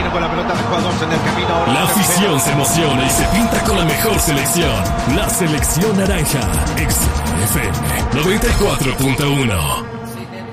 viene con la pelota de jugadores en el camino. La afición se emociona y se pinta con la mejor selección. La selección naranja. XFM 94.1.